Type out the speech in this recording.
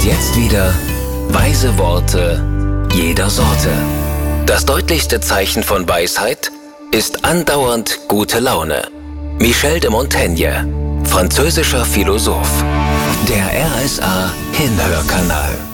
jetzt wieder weise Worte jeder Sorte. Das deutlichste Zeichen von Weisheit ist andauernd gute Laune. Michel de Montaigne, französischer Philosoph. Der RSA Hinhörkanal.